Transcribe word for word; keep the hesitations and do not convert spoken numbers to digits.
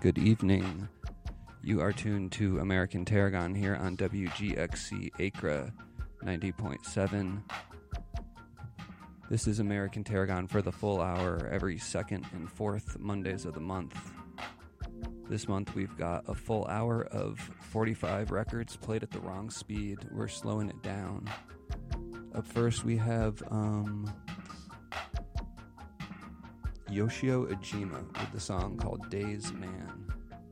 Good evening. You are tuned to American Tarragon here on W G X C Acra ninety point seven. This is American Tarragon for the full hour every second and fourth Mondays of the month. This month we've got a full hour of forty-five records played at the wrong speed. We're slowing it down. Up first we have um, Yoshio Ijima with the song called Days Man.